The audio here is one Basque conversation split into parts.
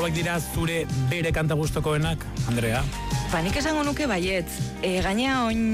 hauek dira zure bere kanta gustokoenak, Andrea? Nik esango nuke baietz. Gaina oin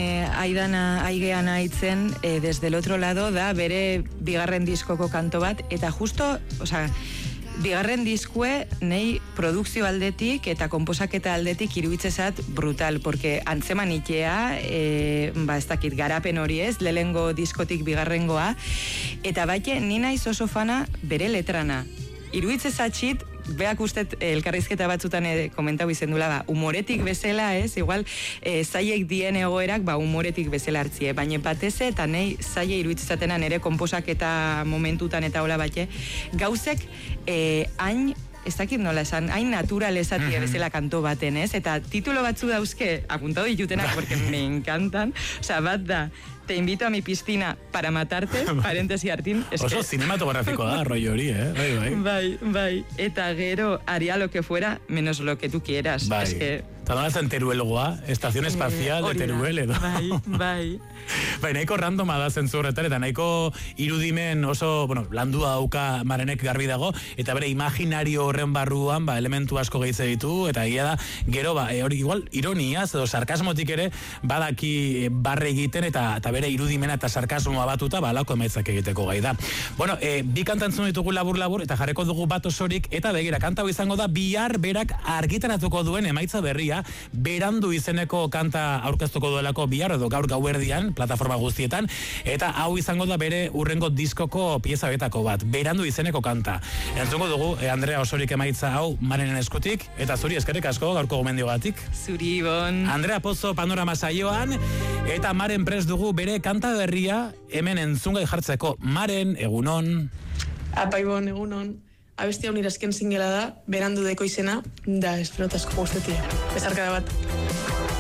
aigean aitzen, desde el otro lado da bere bigarren diskoko kanto bat, eta justo, bigarren diskue nei produkzio aldetik eta konposaketa aldetik iruditzezat brutal, porque antzeman ikea, ez dakit garapen hori ez, lehengo diskotik bigarrengoa, eta baite ni naiz oso fana bere letrana. Iruditzezatxit, beak ustet elkarrizketa batzutan komentau izendula, humoretik bezala, ez? Igual, zaiek dien egoerak, humoretik bezala hartzie. Baina bateze, eta nahi zaie iruditzatena nere konposaketa momentutan eta hola batxe, gauzek hain, ez dakit nola esan, hain natural esatia bezala kanto baten, ez? Eta titulo batzu dauzke, apuntado ditutenak, porque me encantan, bat da, te invito a mi piscina para matarte, parentesi hartin. Oso cinematografikoa da, rollo hori, Bai. Eta gero, haría lo que fuera, menos lo que tú quieras. Bai. Eta nola zen Teruelgoa, estazion espazial de Teruel, edo. Bai. Bai, nahiko randoma da zentzu horretan, eta nahiko irudimen oso, landua dauka Marenek garbi dago, eta bere imaginario horren barruan, elementu asko gehitze ditu, eta egia da, gero, hori igual, ironiaz, edo sarkasmotik ere, badaki barre egiten, eta bere irudimena eta sarkasmoa batuta, alako emaitzak egiteko gai da. Bi kanta entzun ditugu labur-labur, eta jarreko dugu bat osorik, eta begira, kanta hau izango da, bihar berak argitaratuko duen emaitza berria, berandu izeneko kanta aurkeztuko duelako bihar, edo gaur gauerdian, plataforma guztietan, eta hau izango da bere urrengo diskoko pieza betako bat, berandu izeneko kanta. Entzungo dugu, Andrea osorik emaitza hau Marenen eskutik, eta zuri eskerrik asko gaurko gomendiogatik. Zuri, Ibon. Andrea Pozo panorama saioan, eta Maren prest dugu bere kanta berria hemen entzungai jartzeko. Maren, egunon. Apa, Ibon, egunon. Abesti hau nirazken singela da, berandu deko izena, da esperotazko guztetia. Bezarkada bat.